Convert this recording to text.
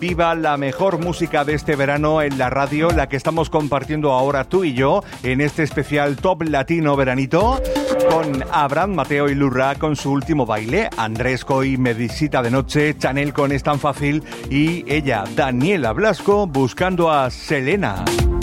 viva la mejor música de este verano en la radio, la que estamos compartiendo ahora tú y yo en este especial Top Latino Veranito, con Abraham Mateo y Lurra con su último baile, Andrés Coy, Medicita de Noche, Chanel con Es Tan Fácil y ella, Daniela Blasco, buscando a Selena.